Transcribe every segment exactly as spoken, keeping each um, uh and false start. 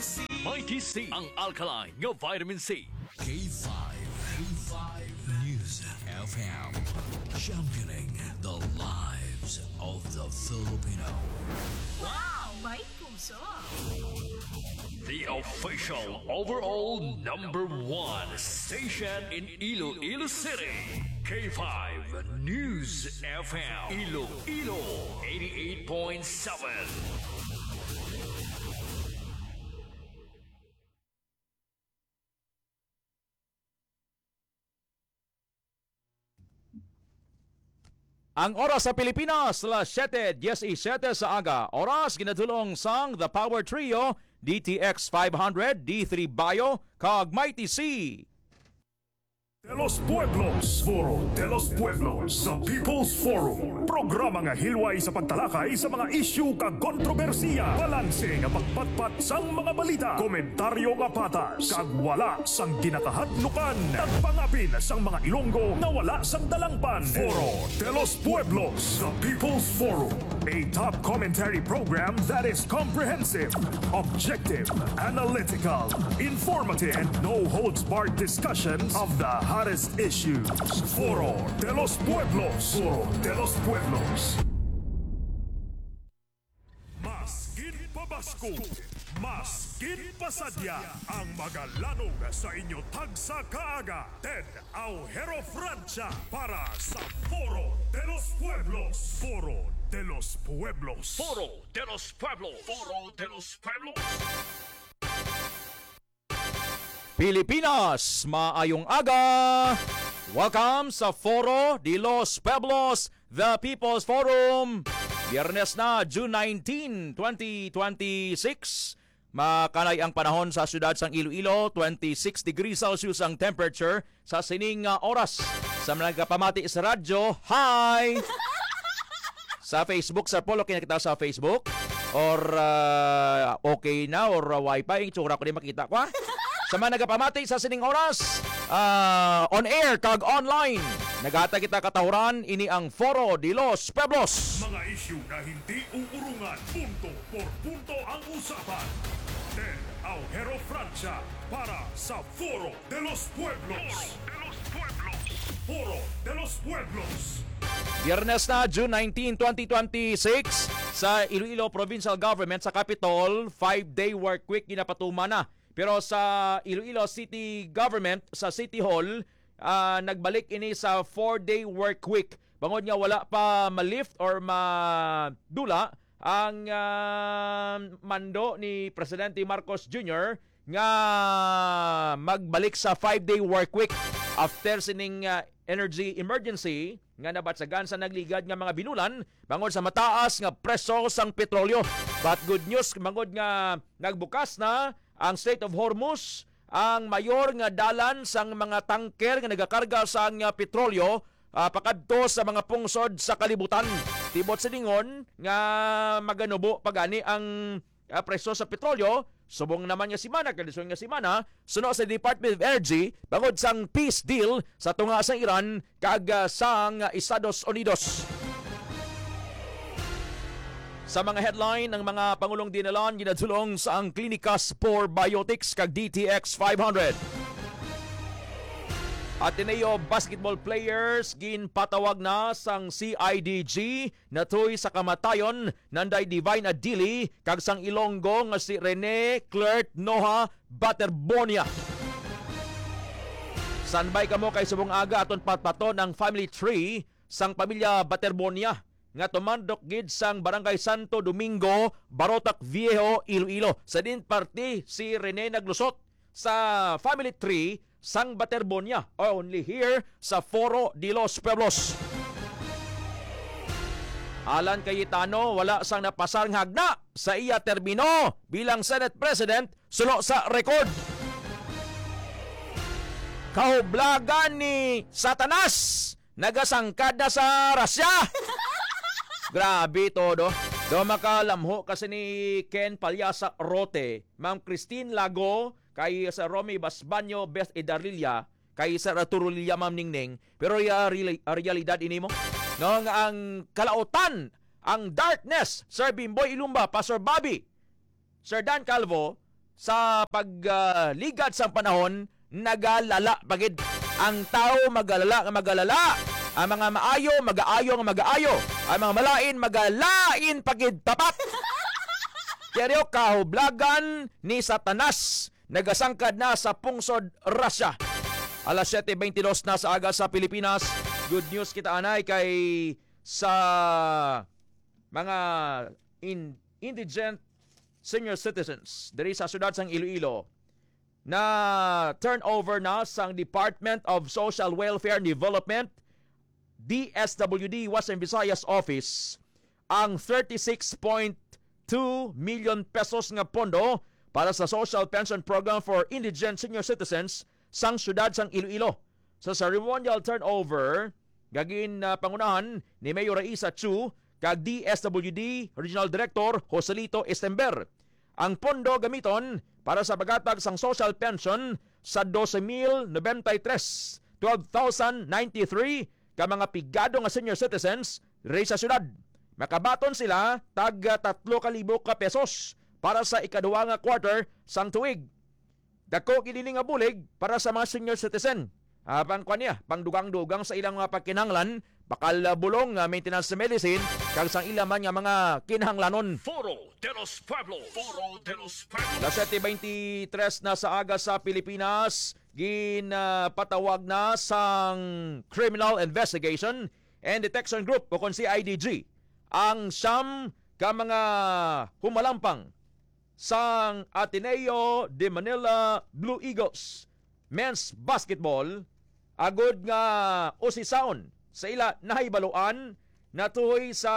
Mighty C, ang alkaline nga vitamin C. K five. K five News F M. Championing the lives of the Filipino. Wow! May puso! The official overall number one station in Iloilo City. K five News F M. Iloilo eighty-eight point seven. Ang oras sa Pilipinas, alas siyete diyesisiyete sa aga. Oras ginadulong sang The Power Trio, D T X five hundred, D three Bio, kag Mighty C. De los Pueblos, Foro de los Pueblos sa People's Forum. Programa nga hilway sa pagtalakay sa mga isyu kag kontrobersiya. Balanse nga pagpatpat sang mga balita. Komentaryo nga patas kag wala sang ginakahadlukan. Nagpangapin sang mga Ilonggo na wala sang dalangpan. Foro de los Pueblos sa People's Forum. A top commentary program that is comprehensive, objective, analytical, informative, and no-holds-barred discussion of the hottest issues. Foro de los Pueblos. Foro de los Pueblos. Maskin pabasko, maskin pasadya, ang magalanog sa inyo tagsa kaaga. Ted Aujero Francia para sa Foro de los Pueblos. Foro de los Pueblos. Foro de los Pueblos. Foro de los Pueblos. Pilipinas, maayong aga! Welcome sa Foro de los Pueblos, the People's Forum. Biyernes na, June nineteenth, twenty twenty-six. Makanay ang panahon sa siyudad sang Iloilo, twenty-six degrees Celsius ang temperature sa sining uh, oras. Sa mga nagpamati sa radyo, hi! Sa Facebook, sa Polo, kinakita sa Facebook? Or uh, okay na, or uh, wifi, yung tsura ko din makita ko ha? Sa mga nagapamati sa sining oras, uh, on air kag online, nagata kita katahuran, ini ang Foro de los Pueblos. Mga isyu na hindi uurungan, punto por punto ang usapan. Ted Aujero Francia para sa Foro de los Pueblos. Foro de los Pueblos. Foro de los Pueblos. Biyernes na, June nineteenth, twenty twenty-six, sa Iloilo Provincial Government sa Capitol, five-day work week ginapatuma na. Pero sa Iloilo City Government, sa City Hall, uh, nagbalik ini sa four-day work week. Bangod nga wala pa ma-lift or madula ang uh, mando ni Presidente Marcos Junior nga magbalik sa five-day work week after sining uh, energy emergency nga nabatsagan sa nagligad nga mga binulan bangod sa mataas nga presyo sang petrolyo. But good news, bangod nga nagbukas na ang Strait of Hormuz, ang mayor nga dalan sang mga tanker nga nagakarga sa nga petrolyo uh, pakadto sa mga pungsod sa kalibutan. Tibot sa dingon nga maganubo pagani ang uh, presyo sa petrolyo. Subong naman nga simana, kalisyon nga simana, suno sa Department of Energy bangod sang peace deal sa tunga sa Iran kag uh, sang Estados Unidos. Sa mga headline ng mga Pangulong dinalan, ginadulong sa ang Clinicas for Biotics kag D T X five hundred. Ateneo basketball players ginpatawag na sang C I D G natuy sa kamatayon nanday Divine Adili kag sang Ilonggo nga si Rene Clerk Noha Baterbonia. Sanbay kamo kay subong aga aton patpaton ang family tree sang pamilya Baterbonia nga tumandok gid sang Barangay Santo Domingo, Barotac Viejo, Iloilo. Sa din party si Rene naglusot sa family tree sang Baterbonia, only here sa Foro de los Pueblos. Alan Cayetano wala sang napasar nga hagna sa iya termino bilang Senate President sulo sa record. Kahublagan ni Satanas nagasangkad na sa Russia. Grabe todo. Do makalamho kasi ni Ken Palyasa Rote, Ma'am Christine Lago, kay sa Romy Basbanyo, Beth Edarilla, kay sa Turulilla, Ma'am Ningning. Pero ya uh, realidad ini mo. No, nga ang kalautan, ang darkness, Sir Bimboy Ilumba, Pastor Bobby, Sir Dan Calvo, sa pagligad sa panahon nagalala pagid. Ang tao magalala nga magalala. Ang mga maayo magaayo nga magaayo. Ang mga malain magalain pagid tapat. Kaya kahublagan ni Satanas nagasangkad na sa pungsod Russia. Alas siyete twenty-dos na sa aga sa Pilipinas. Good news kita anay kay sa mga in, indigent senior citizens diri sa syudad sang Iloilo na turnover na sang Department of Social Welfare and Development D S W D Western Visayas Office ang thirty-six point two million pesos nga pondo para sa Social Pension Program for Indigent Senior Citizens sang syudad sang Iloilo. Sa ceremonial turnover, gagin uh, pangunahan ni Mayor Raisa Chu kag D S W D Regional Director Joselito Estember. Ang pondo gamiton para sa paghatag sang social pension sa twelve thousand ninety-three, twelve thousand ninety-three ka mga pigado nga senior citizens diri sa syudad. Makabaton sila tag tatlo ka libo ka pesos para sa ikaduha nga quarter sang tuig. Dako kini nga bulig para sa mga senior citizen. Uh, pang kanya, pangdugang-dugang sa ilang mga pagkinahanglan, bakal uh, bulong uh, maintenance sa medicine, kag sang ilang man nga mga kinahanglanon. Foro de los Pueblos. Foro de los Pueblos. Alas siyete twenty-tres na sa aga sa Pilipinas, ginapatawag na sang Criminal Investigation and Detection Group o kon C I D G ang siyam ka mga humalampang sang Ateneo de Manila Blue Eagles men's basketball agod nga usisaon sa ila nahibaluan natuhoy sa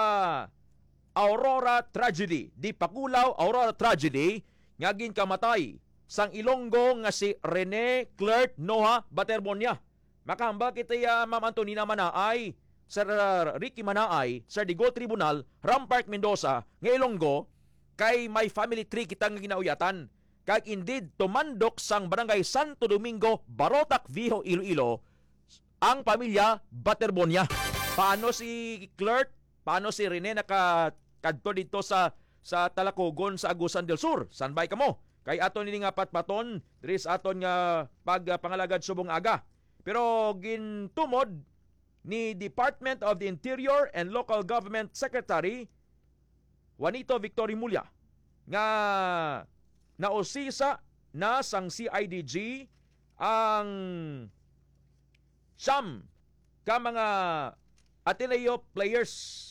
Aurora Tragedy. Di Pakulaw Aurora Tragedy nga ginkamatay sang Ilonggo nga si Rene Clerk Noah Baterbonia. Makahambal kita ya Ma'am Antonina Manaay, Sir Ricky Manaay, Sir Digol Tribunal, Rampart Mendoza nga Ilonggo kay may family tree kita nga ginauyatan. Kag indeed tumandok sang Barangay Santo Domingo, Barotac Viejo, Iloilo ang pamilya Baterbonia. Paano si Clerk, paano si Rene nakadto dito sa sa Talacogon sa Agusan del Sur? Sanbay kamo? Kay aton ini nga patpaton diri sa aton nga pagpangalagad subong aga. Pero gintumod ni Department of the Interior and Local Government Secretary Juanito Victory Mulya nga nausisa na sang C I D G ang siyam ka mga Ateneo players.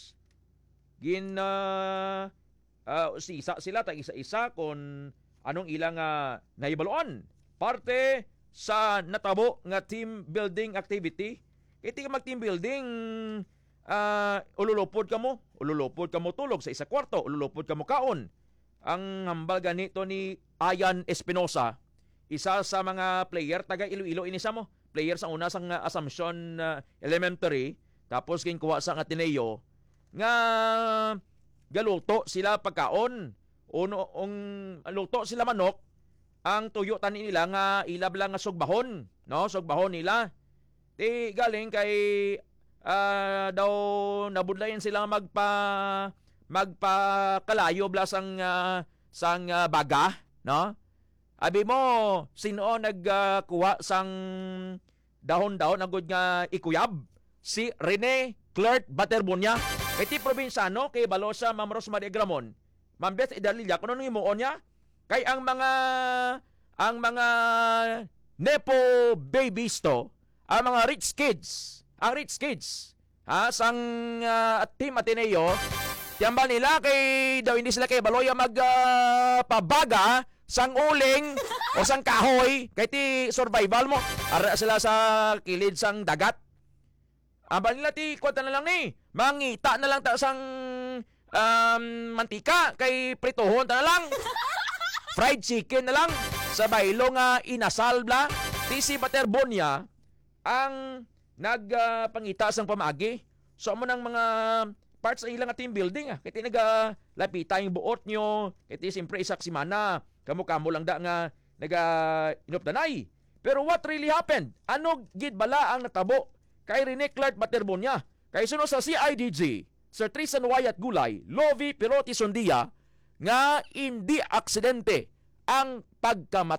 Gin uh, uh, usisa sila tag isa-isa kung anong ilang uh, nahibaluan. Parte sa natabo nga team building activity. Iti ka mag team building, uh, ululupod ka mo, ululupod ka mo tulog sa isa kwarto, ululupod ka mo kaon. Ang hambal ganito ni Ayan Espinosa, isa sa mga player taga Iloilo inisa mo. Player sa una sang uh, Assumption uh, Elementary, tapos ginkuha sa Ateneo nga galuto sila pagkaon. Uno ong luto sila manok, ang tuyo tani nila nga ilab lang nga sugbahon, no? Sugbahon nila. Ti galing kay uh, daw nabudlayan sila magpa magpakalayo bla sang uh, sang uh, baga, no? Abi mo sino nagkuha uh, sang dahon-dahon agud nga ikuyab? Si Rene Clerk Baterbonia. Iti probinsyano kay balo sa Ma'am Rosemary Agramon. Ma'am Beth Idalilla, kung anong imuon niya? Kay ang mga ang mga nepo babies to, ang mga rich kids, ang rich kids, ha, sang uh, Team Ateneo, tiyamba nila kay daw hindi sila kay baloya mag uh, pabaga sang uling o sang kahoy kay ti survival mo. Ara sila sa kilid sang dagat. Aba nila ti kwenta na lang ni, mangita na lang ta sang um, mantika kay pritohon ta na lang. Fried chicken na lang sa baylo nga inasal bla. Ti si Baterbonia ang nagpangita uh, sang pamagi. So mo nang mga parts sa ilang team building ah. Kaya nagalapita yung buot nyo. Kaya siyempre isak si Mana. Kamu-kamo lang da nga naga-inupdanay. Pero what really happened? Ano gid bala ang natabo kay Rene Clerk Baterbonia? Kay suno sa C I D G, Sir Tristan Wyatt Gulay, Lovi Pirotti Sondia, nga hindi aksidente ang pagkamatay